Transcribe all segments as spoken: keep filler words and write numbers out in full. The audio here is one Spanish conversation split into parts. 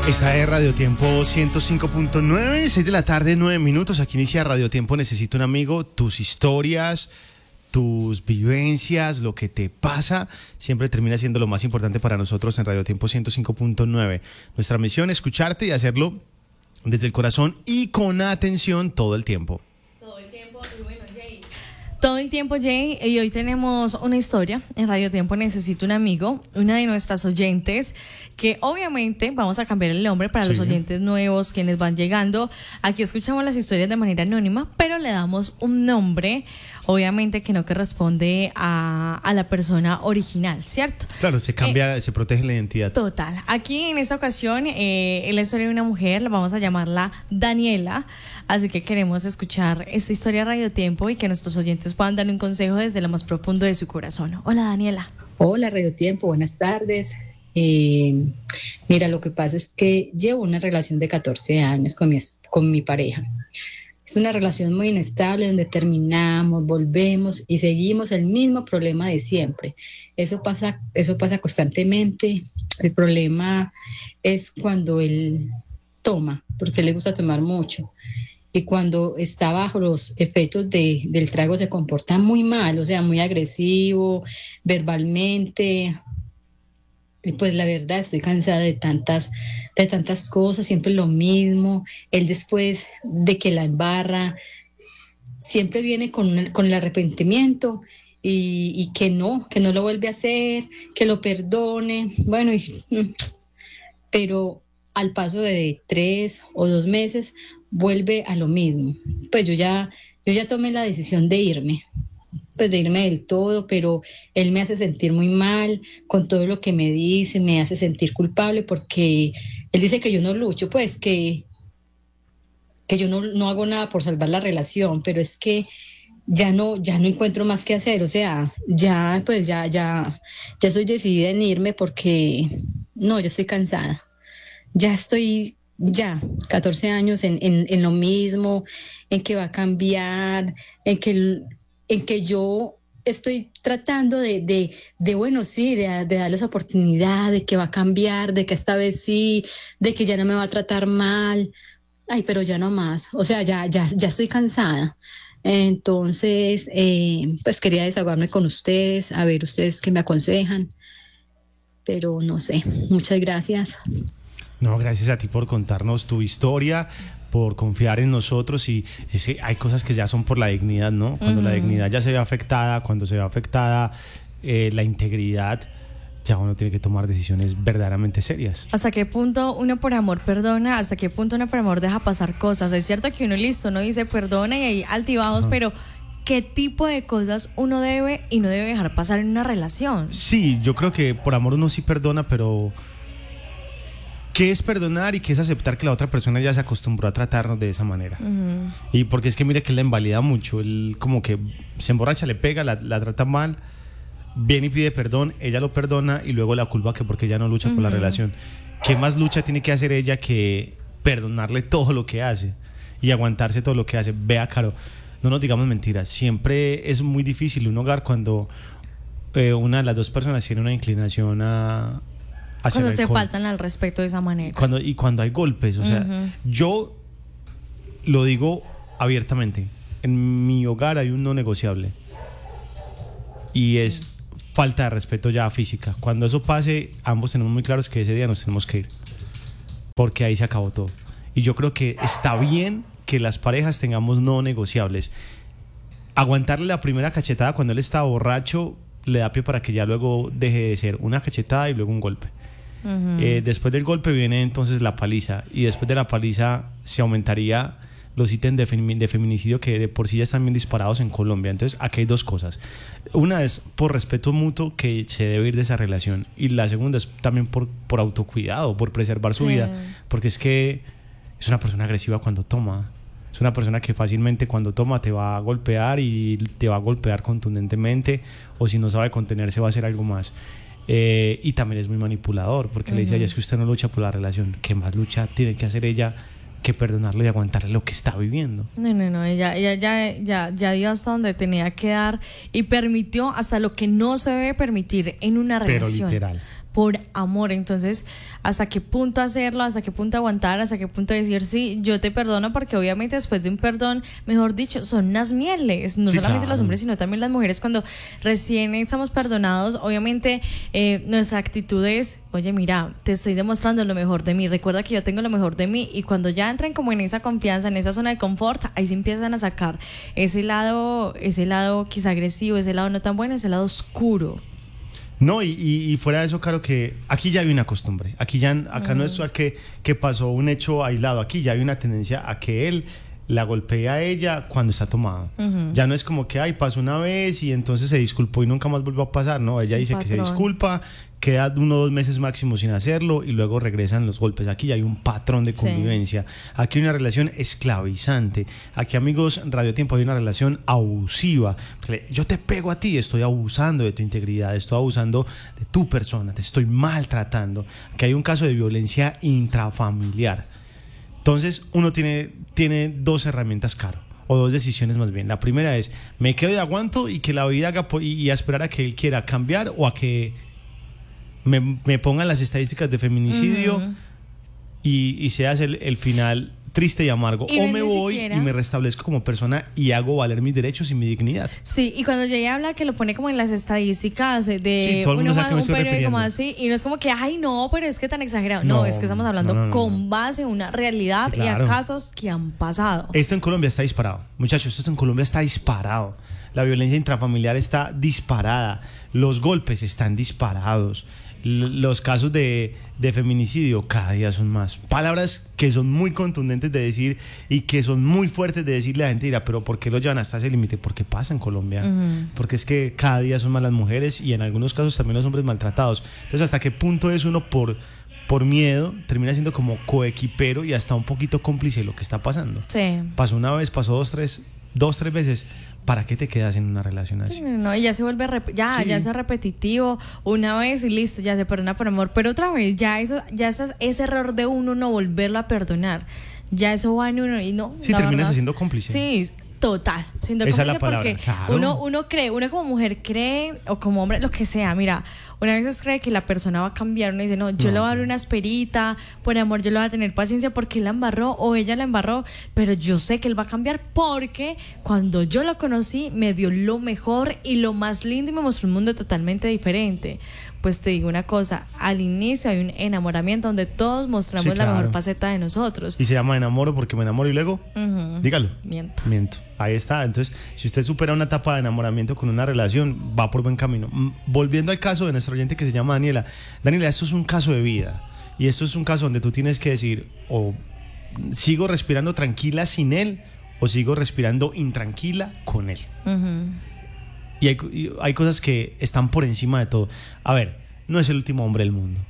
Esta es Radio Tiempo ciento cinco punto nueve, seis de la tarde, nueve minutos. Aquí inicia Radio Tiempo Necesito un Amigo. Tus historias, tus vivencias, lo que te pasa, siempre termina siendo lo más importante para nosotros en Radio Tiempo ciento cinco punto nueve. Nuestra misión es escucharte y hacerlo desde el corazón y con atención todo el tiempo. Todo el tiempo, y bueno, Jay. Todo el tiempo, Jay, y hoy tenemos una historia en Radio Tiempo Necesito un Amigo, una de nuestras oyentes, que obviamente vamos a cambiar el nombre para sí. Los oyentes nuevos, quienes van llegando. Aquí escuchamos las historias de manera anónima, pero le damos un nombre, obviamente que no corresponde a, a la persona original, ¿cierto? Claro, se cambia, eh, se protege la identidad. Total. Aquí en esta ocasión eh, es la historia de una mujer, la vamos a llamarla Daniela, así que queremos escuchar esta historia a Radio Tiempo y que nuestros oyentes puedan darle un consejo desde lo más profundo de su corazón. Hola, Daniela. Hola, Radio Tiempo, buenas tardes. Eh, mira, lo que pasa es que llevo una relación de catorce años con mi, con mi pareja. Es una relación muy inestable donde terminamos, volvemos y seguimos el mismo problema de siempre. Eso pasa, eso pasa constantemente. El problema es cuando él toma, porque le gusta tomar mucho. Y cuando está bajo los efectos de, del trago se comporta muy mal, o sea, muy agresivo, verbalmente. Y pues la verdad estoy cansada de tantas, de tantas cosas, siempre lo mismo. Él después de que la embarra, siempre viene con, con el arrepentimiento y, y que no, que no lo vuelve a hacer, que lo perdone. Bueno, y, pero al paso de tres o dos meses vuelve a lo mismo. Pues yo ya, yo ya tomé la decisión de irme. Pues de irme del todo, pero él me hace sentir muy mal con todo lo que me dice, me hace sentir culpable porque él dice que yo no lucho, pues que, que yo no, no hago nada por salvar la relación, pero es que ya no, ya no encuentro más que hacer, o sea, ya pues ya, ya, ya estoy decidida en irme porque no, ya estoy cansada, ya estoy, ya, catorce años en, en, en lo mismo, en que va a cambiar, en que en que yo estoy tratando de, de, de bueno, sí, de, de darles oportunidad, de que va a cambiar, de que esta vez sí, de que ya no me va a tratar mal. Ay, pero ya no más. O sea, ya, ya, ya estoy cansada. Entonces, eh, pues quería desahogarme con ustedes, a ver ustedes qué me aconsejan. Pero no sé, muchas gracias. No, gracias a ti por contarnos tu historia, por confiar en nosotros. Y es que hay cosas que ya son por la dignidad, ¿no? Cuando uh-huh. la dignidad ya se ve afectada, cuando se ve afectada eh, la integridad, ya uno tiene que tomar decisiones verdaderamente serias. ¿Hasta qué punto uno por amor perdona? ¿Hasta qué punto uno por amor deja pasar cosas? Es cierto que uno listo, uno dice perdona y hay altibajos, uh-huh. pero ¿qué tipo de cosas uno debe y no debe dejar pasar en una relación? Sí, yo creo que por amor uno sí perdona, pero ¿qué es perdonar y qué es aceptar que la otra persona ya se acostumbró a tratarnos de esa manera? Uh-huh. Y porque es que mire que él la invalida mucho, él como que se emborracha, le pega, la, la trata mal, viene y pide perdón, ella lo perdona y luego la culpa que porque ella no lucha uh-huh. por la relación. ¿Qué más lucha tiene que hacer ella que perdonarle todo lo que hace y aguantarse todo lo que hace? Vea, Caro, no nos digamos mentiras, siempre es muy difícil un hogar cuando eh, una de las dos personas tiene una inclinación a... Cuando se faltan al respeto de esa manera. Cuando, y cuando hay golpes, o sea, uh-huh. yo lo digo abiertamente, en mi hogar hay un no negociable y es sí. falta de respeto ya física. Cuando eso pase, ambos tenemos muy claros que ese día nos tenemos que ir, porque ahí se acabó todo. Y yo creo que está bien que las parejas tengamos no negociables. Aguantarle la primera cachetada cuando él está borracho le da pie para que ya luego deje de ser una cachetada y luego un golpe. Uh-huh. Eh, después del golpe viene entonces la paliza y después de la paliza se aumentaría los ítems de, fem- de feminicidio que de por sí ya están bien disparados en Colombia. Entonces aquí hay dos cosas. Una es por respeto mutuo que se debe ir de esa relación y la segunda es también por, por autocuidado, por preservar su sí. vida, porque es que es una persona agresiva cuando toma. Es una persona que fácilmente cuando toma te va a golpear y te va a golpear contundentemente, o si no sabe contenerse va a hacer algo más. Eh, y también es muy manipulador porque uh-huh. le dice a ella, es que usted no lucha por la relación. ¿Qué más lucha tiene que hacer ella que perdonarle y aguantarle lo que está viviendo? No, no, no, ella, ella ya, ya, ya dio hasta donde tenía que dar y permitió hasta lo que no se debe permitir en una relación. Pero literal. por amor. Entonces, ¿hasta qué punto hacerlo? ¿Hasta qué punto aguantar? ¿Hasta qué punto decir sí, yo te perdono? Porque obviamente después de un perdón, mejor dicho, son unas mieles. No Sí, solamente claro. los hombres, sino también las mujeres. Cuando recién estamos perdonados, obviamente eh, nuestra actitud es, oye, mira, te estoy demostrando lo mejor de mí. Recuerda que yo tengo lo mejor de mí. Y cuando ya entran como en esa confianza, en esa zona de confort, ahí se empiezan a sacar ese lado, ese lado quizá agresivo, ese lado no tan bueno, ese lado oscuro. No, y, y, y fuera de eso, claro que aquí ya hay una costumbre. Aquí ya, acá mm. no es que, que pasó un hecho aislado. Aquí ya hay una tendencia a que él la golpea a ella cuando está tomada. Uh-huh. Ya no es como que, ay, pasó una vez y entonces se disculpó y nunca más volvió a pasar. No, ella dice que se disculpa, queda uno o dos meses máximo sin hacerlo y luego regresan los golpes. Aquí ya hay un patrón de convivencia. Sí. Aquí hay una relación esclavizante. Aquí, amigos, Radio Tiempo, hay una relación abusiva. Yo te pego a ti, estoy abusando de tu integridad, estoy abusando de tu persona, te estoy maltratando. Aquí hay un caso de violencia intrafamiliar. Entonces uno tiene, tiene dos herramientas, Caro, o dos decisiones más bien. La primera es, me quedo y aguanto y que la vida haga y, y a esperar a que él quiera cambiar o a que me, me pongan las estadísticas de feminicidio uh-huh. y, y seas el, el final triste y amargo. Y o no me voy siquiera. y me restablezco como persona y hago valer mis derechos y mi dignidad. Sí, y cuando Jay habla que lo pone como en las estadísticas de sí, todo el mundo uno sabe que me estoy un periódico refiriendo. así, y no es como que, ay no, pero es que tan exagerado. No, No, es que estamos hablando no, no, no, con no. base en una realidad sí, claro. y a casos que han pasado. Esto en Colombia está disparado. Muchachos, esto en Colombia está disparado. La violencia intrafamiliar está disparada. Los golpes están disparados. Los casos de, de feminicidio cada día son más. Palabras que son muy contundentes de decir y que son muy fuertes de decirle a la gente, dirá, pero ¿por qué lo llevan hasta ese límite? Porque pasa en Colombia. Uh-huh. Porque es que cada día son más las mujeres y en algunos casos también los hombres maltratados. Entonces, ¿hasta qué punto es uno por, por miedo termina siendo como coequipero y hasta un poquito cómplice de lo que está pasando? Sí. Pasó una vez, pasó dos, tres, dos, tres veces. ¿Para qué te quedas en una relación así? No, no, y ya se vuelve rep- ya, sí. ya es repetitivo una vez y listo, ya se perdona por amor, pero otra vez ya eso, ya estás, ese error de uno no volverlo a perdonar, ya eso va en uno y no. Sí, terminas siendo cómplice. Sí, total, siendo Esa cómplice es la palabra, porque claro. uno, uno cree, uno como mujer cree o como hombre, lo que sea, mira, una vez cree que la persona va a cambiar, uno dice, no, yo no. le voy a dar una esperita, por amor yo le voy a tener paciencia porque él la embarró o ella la embarró, pero yo sé que él va a cambiar porque cuando yo lo conocí me dio lo mejor y lo más lindo y me mostró un mundo totalmente diferente. Pues te digo una cosa, al inicio hay un enamoramiento donde todos mostramos sí, claro. la mejor faceta de nosotros. Y se llama enamoro porque me enamoro y luego, uh-huh. dígalo. Miento. Miento. Ahí está. Entonces, si usted supera una etapa de enamoramiento con una relación, va por buen camino. Volviendo al caso de nuestra oyente que se llama Daniela. Daniela, esto es un caso de vida. Y esto es un caso donde tú tienes que decir, o sigo respirando tranquila sin él, o sigo respirando intranquila con él. Uh-huh. Y hay, y hay cosas que están por encima de todo. A ver, no es el último hombre del mundo.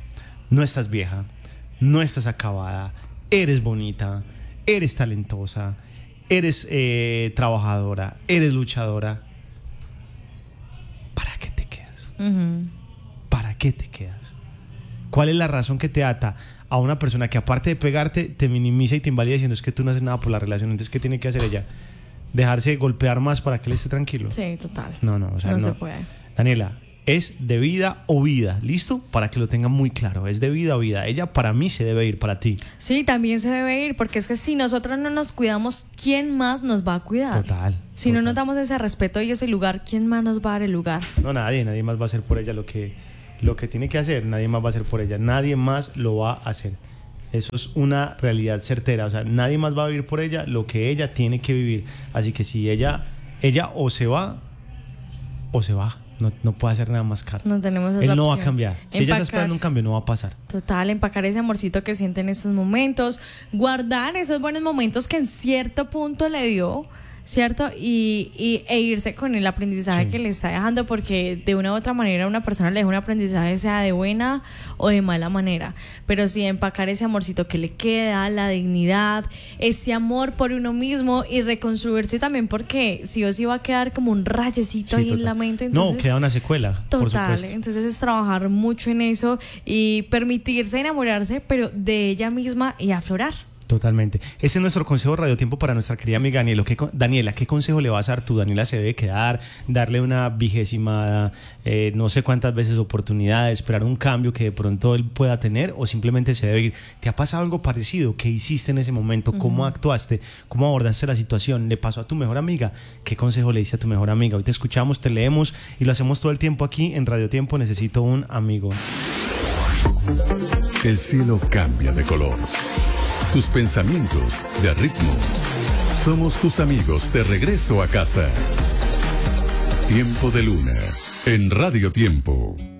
No estás vieja, no estás acabada, eres bonita, eres talentosa, eres eh, trabajadora, eres luchadora. ¿Para qué te quedas? Uh-huh. ¿Para qué te quedas? ¿Cuál es la razón que te ata a una persona que aparte de pegarte, te minimiza y te invalida diciendo es que tú no haces nada por la relación? Entonces, ¿qué tiene que hacer ella? ¿Dejarse golpear más para que él esté tranquilo? Sí, total. No, no, o sea, no, no se puede. Daniela, es de vida o vida, ¿listo? Para que lo tengan muy claro, es de vida o vida. Ella para mí se debe ir, para ti. Sí, también se debe ir, porque es que si nosotros no nos cuidamos, ¿quién más nos va a cuidar? Total. Si total. no nos damos ese respeto y ese lugar, ¿quién más nos va a dar el lugar? No, nadie, nadie más va a hacer por ella lo que, lo que tiene que hacer, nadie más va a hacer por ella, nadie más lo va a hacer. Eso es una realidad certera, o sea, nadie más va a vivir por ella lo que ella tiene que vivir. Así que si ella, ella o se va o se va, no, no puede hacer nada más caro. No tenemos otra Él no opción. va a cambiar. Si Empacar. ella está esperando un cambio, no va a pasar. Total, empacar ese amorcito que siente en esos momentos, guardar esos buenos momentos que en cierto punto le dio, ¿cierto? Y, y e irse con el aprendizaje sí. que le está dejando, porque de una u otra manera una persona le deja un aprendizaje, sea de buena o de mala manera, pero sí empacar ese amorcito que le queda, la dignidad, ese amor por uno mismo y reconstruirse también, porque sí o sí va a quedar como un rayecito sí, ahí total. En la mente. Entonces, no, queda una secuela. Total, por supuesto. Entonces es trabajar mucho en eso y permitirse enamorarse, pero de ella misma y aflorar. Totalmente. Ese es nuestro consejo Radio Tiempo para nuestra querida amiga Daniela. ¿Qué, Daniela, ¿qué consejo le vas a dar tú? Daniela se debe quedar, darle una vigésima, eh, no sé cuántas veces oportunidad, esperar un cambio que de pronto él pueda tener, o simplemente se debe ir. ¿Te ha pasado algo parecido? ¿Qué hiciste en ese momento? ¿Cómo uh-huh. actuaste? ¿Cómo abordaste la situación? ¿Le pasó a tu mejor amiga? ¿Qué consejo le diste a tu mejor amiga? Hoy te escuchamos, te leemos y lo hacemos todo el tiempo aquí en Radio Tiempo. Necesito un amigo. El cielo cambia de color. Tus pensamientos de ritmo. Somos tus amigos de regreso a casa. Tiempo de Luna en Radio Tiempo.